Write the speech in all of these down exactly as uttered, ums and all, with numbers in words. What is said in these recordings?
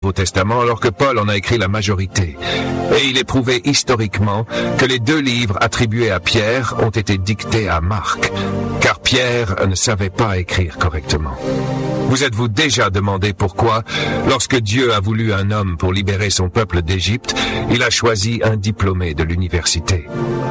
Nouveau Testament alors que Paul en a écrit la majorité. Et il est prouvé historiquement que les deux livres attribués à Pierre ont été dictés à Marc, car Pierre ne savait pas écrire correctement. Vous êtes-vous déjà demandé pourquoi, lorsque Dieu a voulu un homme pour libérer son peuple d'Égypte, il a choisi un diplômé de l'université?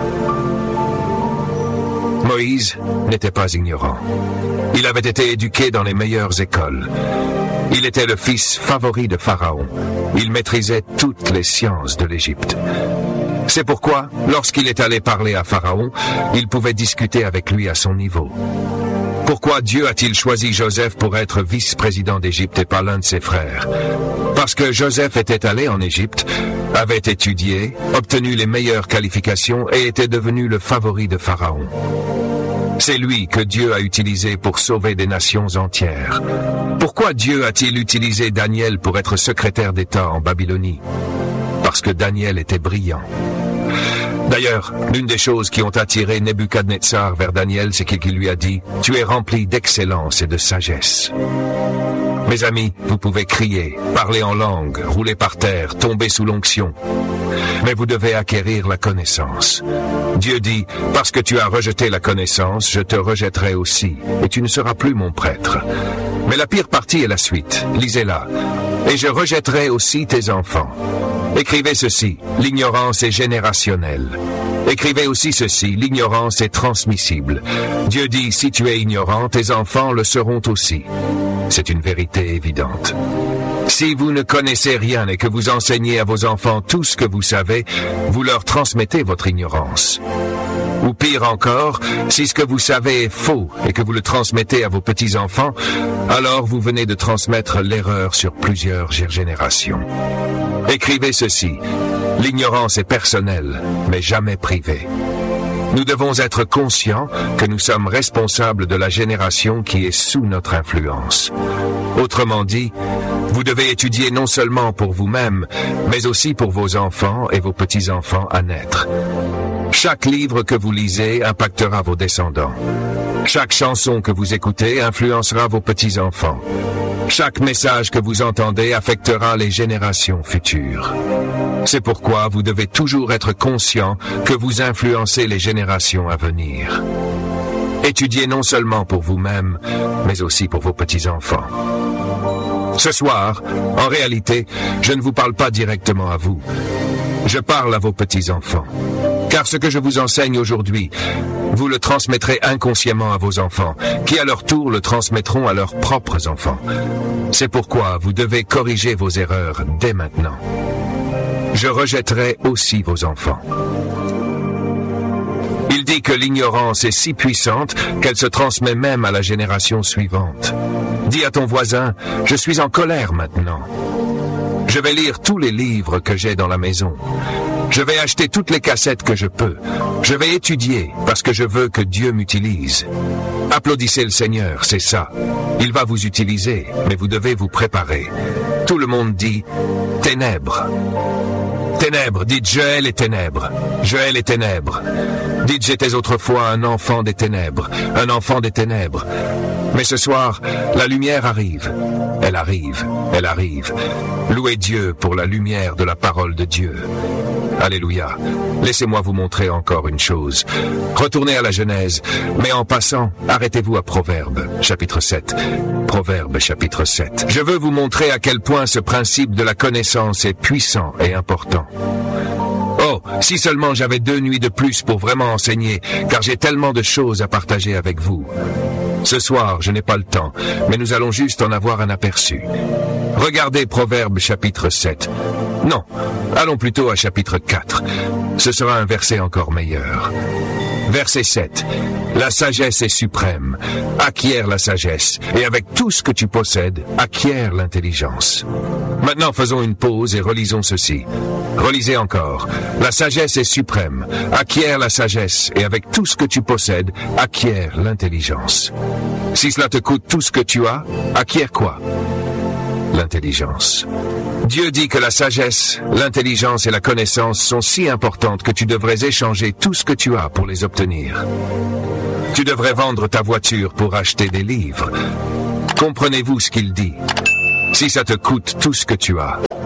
Moïse n'était pas ignorant. Il avait été éduqué dans les meilleures écoles. Il était le fils favori de Pharaon. Il maîtrisait toutes les sciences de l'Égypte. C'est pourquoi, lorsqu'il est allé parler à Pharaon, il pouvait discuter avec lui à son niveau. Pourquoi Dieu a-t-il choisi Joseph pour être vice-président d'Égypte et pas l'un de ses frères? Parce que Joseph était allé en Égypte, avait étudié, obtenu les meilleures qualifications et était devenu le favori de Pharaon. C'est lui que Dieu a utilisé pour sauver des nations entières. Pourquoi Dieu a-t-il utilisé Daniel pour être secrétaire d'État en Babylonie? Parce que Daniel était brillant. D'ailleurs, l'une des choses qui ont attiré Nebuchadnezzar vers Daniel, c'est qu'il lui a dit « Tu es rempli d'excellence et de sagesse ». Mes amis, vous pouvez crier, parler en langue, rouler par terre, tomber sous l'onction. Mais vous devez acquérir la connaissance. Dieu dit, parce que tu as rejeté la connaissance, je te rejetterai aussi, et tu ne seras plus mon prêtre. Mais la pire partie est la suite, lisez-la. Et je rejetterai aussi tes enfants. Écrivez ceci, l'ignorance est générationnelle. Écrivez aussi ceci, l'ignorance est transmissible. Dieu dit, si tu es ignorant, tes enfants le seront aussi. C'est une vérité évidente. Si vous ne connaissez rien et que vous enseignez à vos enfants tout ce que vous savez, vous leur transmettez votre ignorance. Ou pire encore, si ce que vous savez est faux et que vous le transmettez à vos petits-enfants, alors vous venez de transmettre l'erreur sur plusieurs générations. Écrivez ceci, l'ignorance est personnelle, mais jamais privée. Nous devons être conscients que nous sommes responsables de la génération qui est sous notre influence. Autrement dit, vous devez étudier non seulement pour vous-même, mais aussi pour vos enfants et vos petits-enfants à naître. Chaque livre que vous lisez impactera vos descendants. Chaque chanson que vous écoutez influencera vos petits-enfants. Chaque message que vous entendez affectera les générations futures. C'est pourquoi vous devez toujours être conscient que vous influencez les générations à venir. Étudiez non seulement pour vous-même, mais aussi pour vos petits-enfants. Ce soir, en réalité, je ne vous parle pas directement à vous. Je parle à vos petits-enfants. Car ce que je vous enseigne aujourd'hui, vous le transmettrez inconsciemment à vos enfants, qui à leur tour le transmettront à leurs propres enfants. C'est pourquoi vous devez corriger vos erreurs dès maintenant. Je rejetterai aussi vos enfants. Il dit que l'ignorance est si puissante qu'elle se transmet même à la génération suivante. Dis à ton voisin, je suis en colère maintenant. Je vais lire tous les livres que j'ai dans la maison. Je vais acheter toutes les cassettes que je peux. Je vais étudier parce que je veux que Dieu m'utilise. Applaudissez le Seigneur, c'est ça. Il va vous utiliser, mais vous devez vous préparer. Tout le monde dit « ténèbres ». Ténèbres, dites Joël est ténèbres. Joël est ténèbres. Dites j'étais autrefois un enfant des ténèbres, un enfant des ténèbres. Mais ce soir, la lumière arrive. Elle arrive, elle arrive. Louez Dieu pour la lumière de la parole de Dieu. Alléluia. Laissez-moi vous montrer encore une chose. Retournez à la Genèse, mais en passant, arrêtez-vous à Proverbes, chapitre sept. Proverbes, chapitre sept. Je veux vous montrer à quel point ce principe de la connaissance est puissant et important. Oh, si seulement j'avais deux nuits de plus pour vraiment enseigner, car j'ai tellement de choses à partager avec vous. Ce soir, je n'ai pas le temps, mais nous allons juste en avoir un aperçu. Regardez Proverbes chapitre sept. Non, allons plutôt à chapitre quatre. Ce sera un verset encore meilleur. Verset sept. La sagesse est suprême. Acquiert la sagesse, et avec tout ce que tu possèdes, acquiert l'intelligence. Maintenant, faisons une pause et relisons ceci. Relisez encore. La sagesse est suprême. Acquiert la sagesse, et avec tout ce que tu possèdes, acquiert l'intelligence. Si cela te coûte tout ce que tu as, acquiert quoi? L'intelligence. Dieu dit que la sagesse, l'intelligence et la connaissance sont si importantes que tu devrais échanger tout ce que tu as pour les obtenir. Tu devrais vendre ta voiture pour acheter des livres. Comprenez-vous ce qu'il dit? Si ça te coûte tout ce que tu as,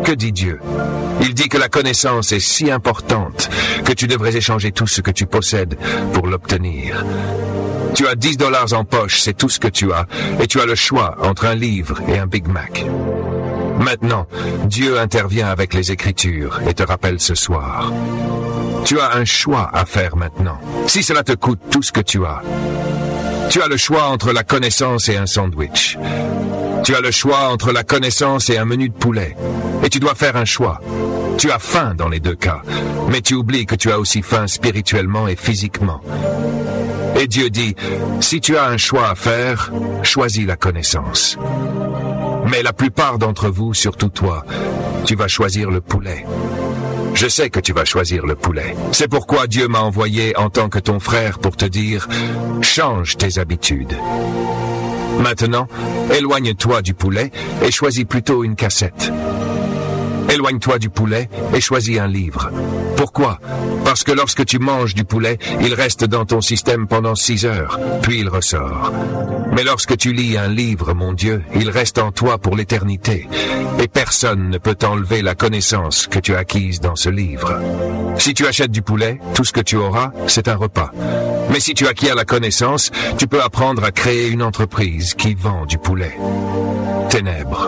Que dit Dieu? Il dit que la connaissance est si importante que tu devrais échanger tout ce que tu possèdes pour l'obtenir. Tu as dix dollars en poche, c'est tout ce que tu as, et tu as le choix entre un livre et un Big Mac. Maintenant, Dieu intervient avec les Écritures et te rappelle ce soir. Tu as un choix à faire maintenant, si cela te coûte tout ce que tu as. Tu as le choix entre la connaissance et un sandwich. Tu as le choix entre la connaissance et un menu de poulet. Et tu dois faire un choix. Tu as faim dans les deux cas, mais tu oublies que tu as aussi faim spirituellement et physiquement. Et Dieu dit, si tu as un choix à faire, choisis la connaissance. Mais la plupart d'entre vous, surtout toi, tu vas choisir le poulet. Je sais que tu vas choisir le poulet. C'est pourquoi Dieu m'a envoyé en tant que ton frère pour te dire, change tes habitudes. Maintenant, éloigne-toi du poulet et choisis plutôt une cassette. Éloigne-toi du poulet et choisis un livre. Pourquoi? Parce que lorsque tu manges du poulet, il reste dans ton système pendant six heures, puis il ressort. Mais lorsque tu lis un livre, mon Dieu, il reste en toi pour l'éternité. Et personne ne peut t'enlever la connaissance que tu as acquise dans ce livre. Si tu achètes du poulet, tout ce que tu auras, c'est un repas. Mais si tu acquiers la connaissance, tu peux apprendre à créer une entreprise qui vend du poulet. Ténèbres.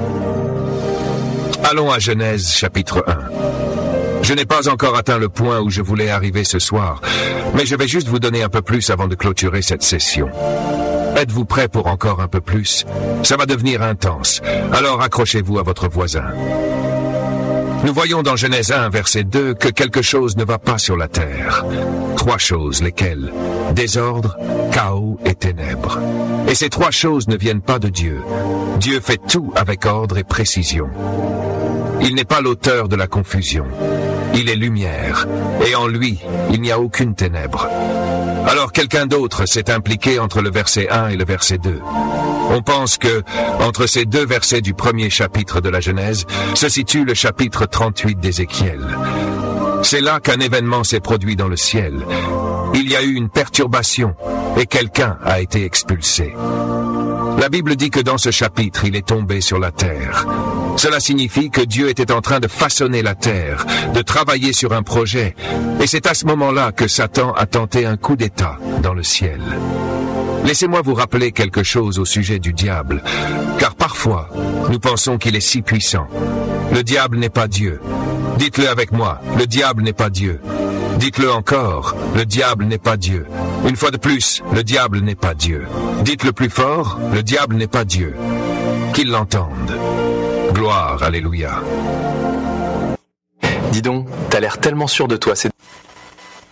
Allons à Genèse chapitre un. Je n'ai pas encore atteint le point où je voulais arriver ce soir, mais je vais juste vous donner un peu plus avant de clôturer cette session. Êtes-vous prêts pour encore un peu plus? Ça va devenir intense, alors accrochez-vous à votre voisin. Nous voyons dans Genèse un, verset deux, que quelque chose ne va pas sur la terre. Trois choses, lesquelles? Désordre, chaos et ténèbres. Et ces trois choses ne viennent pas de Dieu. Dieu fait tout avec ordre et précision. Il n'est pas l'auteur de la confusion. Il est lumière, et en lui, il n'y a aucune ténèbre. Alors quelqu'un d'autre s'est impliqué entre le verset un et le verset deux. On pense que, entre ces deux versets du premier chapitre de la Genèse, se situe le chapitre trente-huit d'Ézéchiel. C'est là qu'un événement s'est produit dans le ciel. Il y a eu une perturbation, et quelqu'un a été expulsé. La Bible dit que dans ce chapitre, il est tombé sur la terre. Cela signifie que Dieu était en train de façonner la terre, de travailler sur un projet, et c'est à ce moment-là que Satan a tenté un coup d'État dans le ciel. Laissez-moi vous rappeler quelque chose au sujet du diable, car parfois, nous pensons qu'il est si puissant. Le diable n'est pas Dieu. Dites-le avec moi, le diable n'est pas Dieu. Dites-le encore, le diable n'est pas Dieu. Une fois de plus, le diable n'est pas Dieu. Dites-le plus fort, le diable n'est pas Dieu. Qu'il l'entende. Gloire, alléluia. Dis donc, t'as l'air tellement sûr de toi, c'est...